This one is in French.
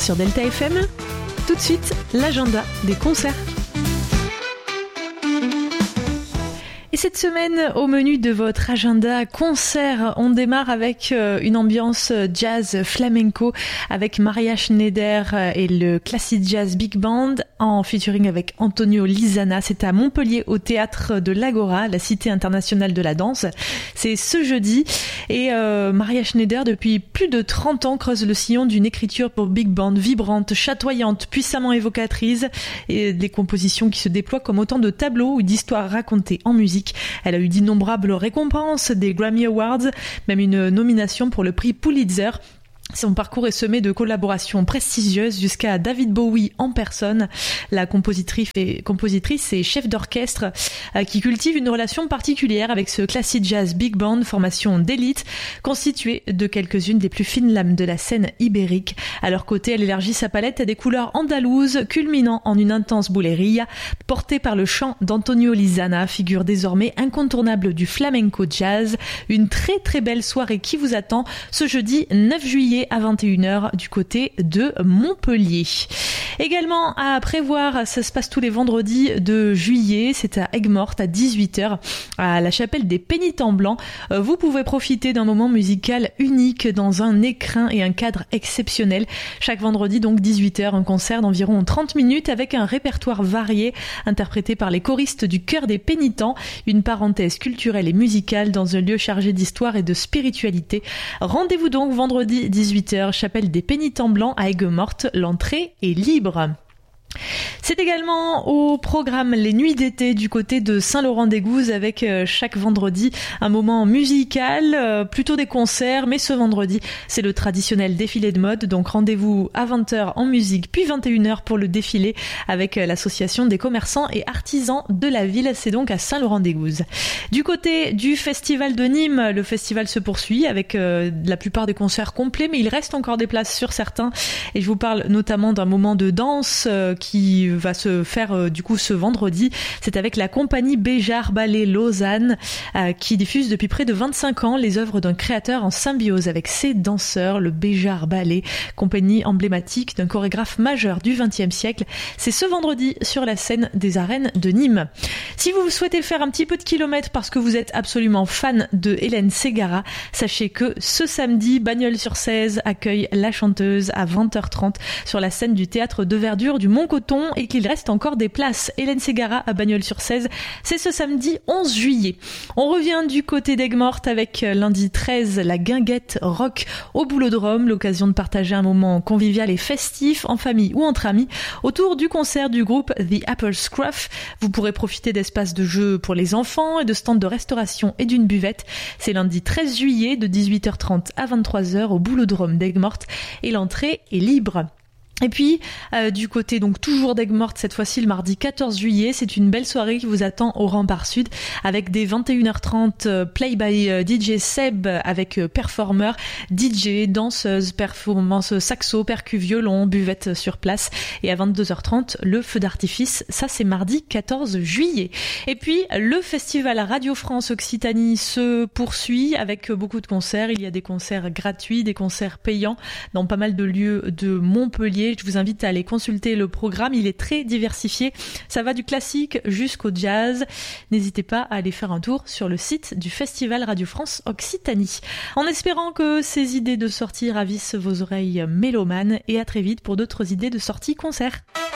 sur Delta FM. Tout de suite, l'agenda des concerts. Et cette semaine, au menu de votre agenda concert, on démarre avec une ambiance jazz flamenco avec Maria Schneider et le Classic Jazz Big Band en featuring avec Antonio Lizana. C'est à Montpellier au théâtre de l'Agora, la cité internationale de la danse. C'est ce jeudi et Maria Schneider, depuis plus de 30 ans, creuse le sillon d'une écriture pour Big Band vibrante, chatoyante, puissamment évocatrice et des compositions qui se déploient comme autant de tableaux ou d'histoires racontées en musique. Elle a eu d'innombrables récompenses, des Grammy Awards, même une nomination pour le prix Pulitzer. Son parcours est semé de collaborations prestigieuses jusqu'à David Bowie en personne, la compositrice et chef d'orchestre qui cultive une relation particulière avec ce Classic Jazz Big Band, formation d'élite constituée de quelques-unes des plus fines lames de la scène ibérique. À leur côté, elle élargit sa palette à des couleurs andalouses, culminant en une intense bulería, portée par le chant d'Antonio Lizana, figure désormais incontournable du flamenco jazz. Une très très belle soirée qui vous attend ce jeudi 9 juillet à 21h du côté de Montpellier. Également à prévoir, ça se passe tous les vendredis de juillet, c'est à Aigues-Mortes à 18h à la chapelle des Pénitents Blancs. Vous pouvez profiter d'un moment musical unique dans un écrin et un cadre exceptionnel. Chaque vendredi donc 18h, un concert d'environ 30 minutes avec un répertoire varié interprété par les choristes du Chœur des Pénitents, une parenthèse culturelle et musicale dans un lieu chargé d'histoire et de spiritualité. Rendez-vous donc vendredi 18h, chapelle des Pénitents Blancs à Aigues-Mortes, l'entrée est libre. C'est également au programme les nuits d'été du côté de Saint-Laurent-des-Gouzes avec chaque vendredi un moment musical, plutôt des concerts, mais ce vendredi c'est le traditionnel défilé de mode, donc rendez-vous à 20h en musique puis 21h pour le défilé avec l'association des commerçants et artisans de la ville, c'est donc à Saint-Laurent-des-Gouzes. Du côté du festival de Nîmes, le festival se poursuit avec la plupart des concerts complets, mais il reste encore des places sur certains et je vous parle notamment d'un moment de danse qui va se faire du coup ce vendredi. C'est avec la compagnie Béjart Ballet Lausanne qui diffuse depuis près de 25 ans les œuvres d'un créateur en symbiose avec ses danseurs, le Béjart Ballet, compagnie emblématique d'un chorégraphe majeur du XXe siècle. C'est ce vendredi sur la scène des arènes de Nîmes. Si vous souhaitez faire un petit peu de kilomètres parce que vous êtes absolument fan de Hélène Ségara, sachez que ce samedi, Bagnols-sur-Cèze accueille la chanteuse à 20h30 sur la scène du théâtre de verdure du Mont-Coton et qu'il reste encore des places. Hélène Ségara à Bagnols-sur-Cèze, c'est ce samedi 11 juillet. On revient du côté d'Aigues-Mortes avec lundi 13 la guinguette rock au Boulodrome, l'occasion de partager un moment convivial et festif en famille ou entre amis autour du concert du groupe The Apple Scruff. Vous pourrez profiter d'espaces de jeux pour les enfants et de stands de restauration et d'une buvette. C'est lundi 13 juillet de 18h30 à 23h au Boulodrome d'Aigues-Mortes et l'entrée est libre. Et puis, du côté donc toujours d'Aigues-Mortes, cette fois-ci le mardi 14 juillet, c'est une belle soirée qui vous attend au Rempart Sud avec des 21h30 play by DJ Seb avec performeurs, DJ, danseuses, performances saxo, percu, violon, buvette sur place et à 22h30 le feu d'artifice, ça c'est mardi 14 juillet. Et puis le festival Radio France Occitanie se poursuit avec beaucoup de concerts, il y a des concerts gratuits, des concerts payants dans pas mal de lieux de Montpellier. Je vous invite à aller consulter le programme, il est très diversifié, ça va du classique jusqu'au jazz. N'hésitez pas à aller faire un tour sur le site du Festival Radio France Occitanie. En espérant que ces idées de sortie ravissent vos oreilles mélomanes et à très vite pour d'autres idées de sortie concert.